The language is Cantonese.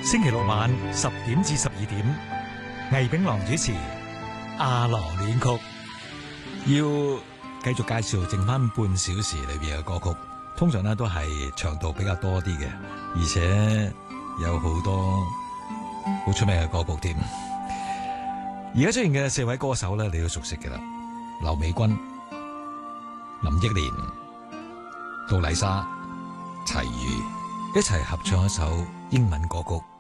星期六晚10點至12點，魏炳郎主持《阿羅戀曲》，要繼續介紹剩翻半小時裏邊嘅歌曲，通常咧都係長度比較多啲嘅，而且有好多好出名嘅歌曲添。而家出現嘅4位歌手咧，你都熟悉嘅啦，劉美君、林憶蓮、杜麗莎、齊豫一齊合唱一首英文歌曲。